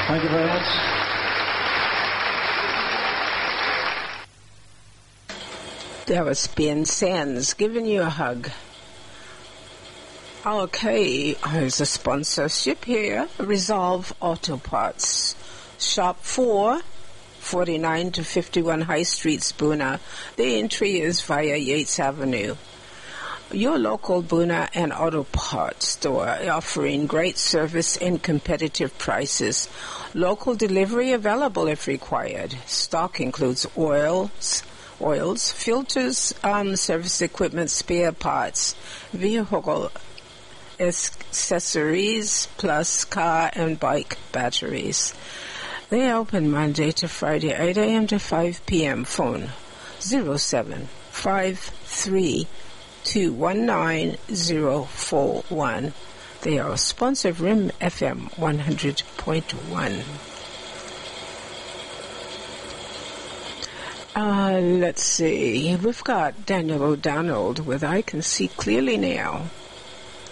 Thank you very much. That was Ben Sands giving you a hug. Okay, here's a sponsorship here. Resolve Auto Parts. Shop 4, 49 to 51 High Street, Boona. The entry is via Yates Avenue. Your local Boona and Auto Parts store offering great service and competitive prices. Local delivery available if required. Stock includes oils, filters, service equipment, spare parts, vehicle accessories, plus car and bike batteries. They open Monday to Friday, 8 a.m. to 5 p.m. Phone 0753-219-041. They are a sponsor of RIM FM 100.1. Let's see. We've got Daniel O'Donnell with I Can See Clearly Now.